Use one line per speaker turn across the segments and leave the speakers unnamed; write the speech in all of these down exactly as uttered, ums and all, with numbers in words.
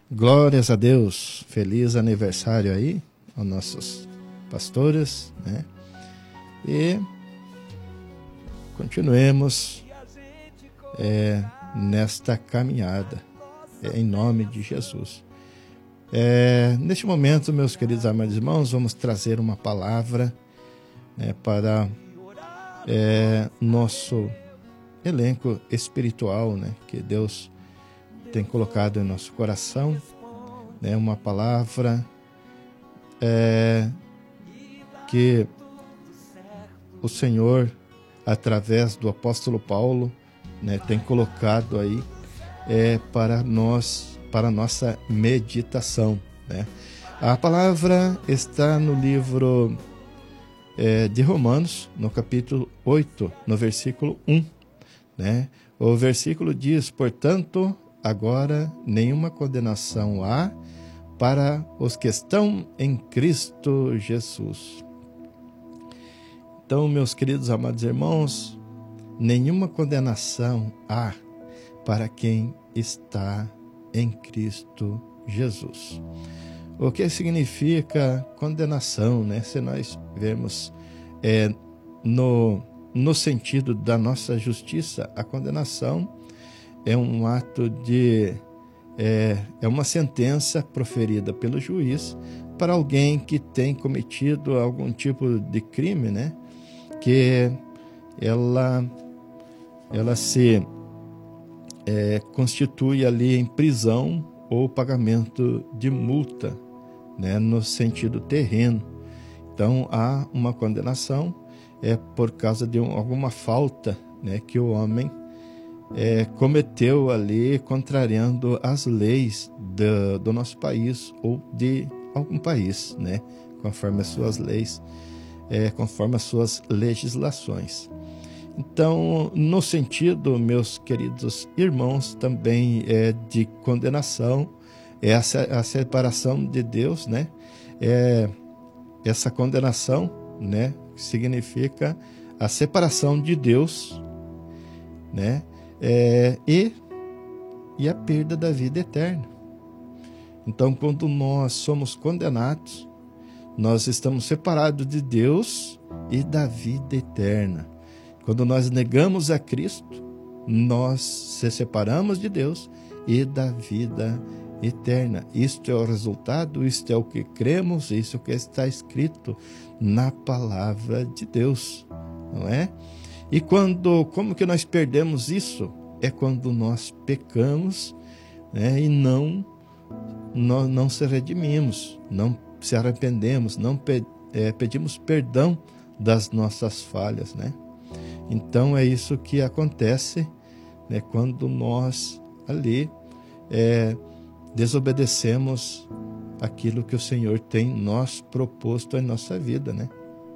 Glórias a Deus, feliz aniversário aí aos nossos pastores, né? E continuemos é, nesta caminhada, é, em nome de Jesus. É, neste momento, meus queridos amados irmãos, vamos trazer uma palavra né, para é, nosso elenco espiritual, né, que Deus tem colocado em nosso coração, né, uma palavra é, que o Senhor, através do apóstolo Paulo, né, tem colocado aí é, para nós, para nossa meditação, né? A palavra está no livro é, de Romanos, no capítulo oito, no versículo um, né? O versículo diz: portanto, agora nenhuma condenação há para os que estão em Cristo Jesus. Então, meus queridos amados irmãos, nenhuma condenação há para quem está em Cristo Jesus. O que significa condenação, né? Se nós vermos é, no, no sentido da nossa justiça, a condenação é um ato de... É, é uma sentença proferida pelo juiz para alguém que tem cometido algum tipo de crime, né? Que ela, ela se é, constitui ali em prisão ou pagamento de multa, né? No sentido terreno. Então, há uma condenação é, por causa de um, alguma falta, né, que o homem É, cometeu ali, contrariando as leis do, do nosso país ou de algum país, né? Conforme as suas leis, é, conforme as suas legislações. Então, no sentido, meus queridos irmãos, também é de condenação, é a, a separação de Deus, né? É, essa condenação, né, significa a separação de Deus, né? É, e, e a perda da vida eterna. Então, quando nós somos condenados, nós estamos separados de Deus e da vida eterna. Quando nós negamos a Cristo, nós se separamos de Deus e da vida eterna. Isto é o resultado, isto é o que cremos, isso é o que está escrito na palavra de Deus, não é? E quando, como que nós perdemos isso? É quando nós pecamos, né, e não, não, não se redimimos, não se arrependemos, não pe, é, pedimos perdão das nossas falhas, né? Então é isso que acontece, né, quando nós ali é, desobedecemos aquilo que o Senhor tem nos proposto em nossa vida, né?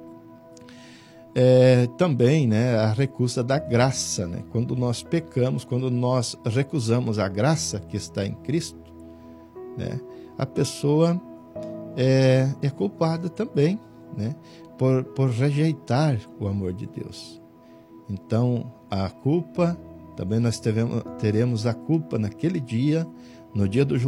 É, também, né, a recusa da graça, né? Quando nós pecamos, quando nós recusamos a graça que está em Cristo, né, a pessoa é, é culpada também, né, por, por rejeitar o amor de Deus. Então, a culpa, também nós teremos, teremos a culpa naquele dia, no dia do julgamento,